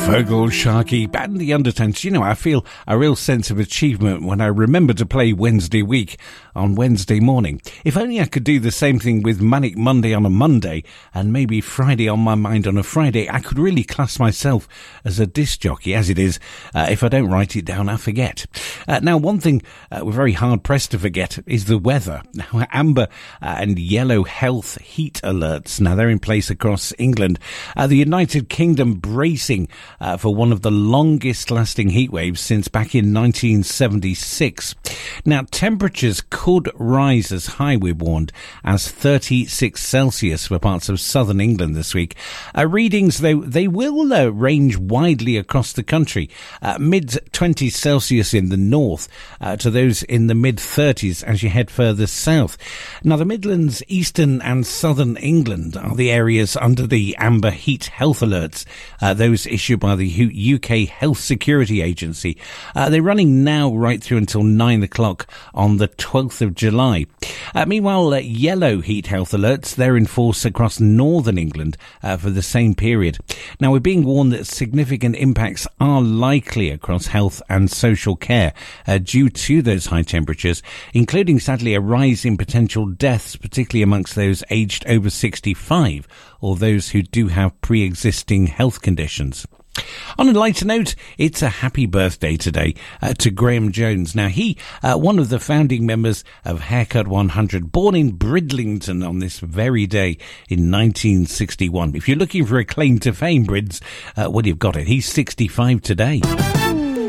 Fergal, Sharkey, and the Undertones. You know, I feel a real sense of achievement when I remember to play Wednesday Week on Wednesday morning. If only I could do the same thing with Manic Monday on a Monday and maybe Friday on My Mind on a Friday, I could really class myself as a disc jockey. As it is, if I don't write it down, I forget. Now, one thing we're very hard-pressed to forget is the weather. Now, amber and yellow health heat alerts. Now, they're in place across England. The United Kingdom bracing for one of the longest-lasting heat waves since back in 1976. Now, temperatures could rise as high, we're warned, as 36 Celsius for parts of southern England this week. Readings, though, they will range widely across the country. Mid-20s Celsius in the north to those in the mid-30s as you head further south. Now, the Midlands, eastern and southern England are the areas under the amber heat health alerts, those issued by the UK Health Security Agency. They're running now right through until 9 o'clock on the 12th of July. Meanwhile, yellow heat health alerts, they're in force across northern England for the same period. Now, we're being warned that significant impacts are likely across health and social care due to those high temperatures, including, sadly, a rise in potential deaths, particularly amongst those aged over 65 or those who do have pre-existing health conditions. On a lighter note, it's a happy birthday today to Graham Jones. Now, he, one of the founding members of Haircut 100, born in Bridlington on this very day in 1961. If you're looking for a claim to fame, Brids, well, you've got it. He's 65 today.